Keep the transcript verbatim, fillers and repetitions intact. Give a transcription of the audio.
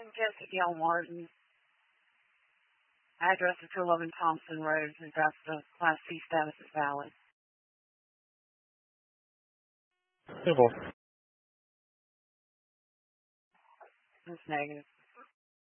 Jessica Gail Martin. Address is two eleven Thompson Road. And that's the Class C status is valid. Hey, boss. It's negative.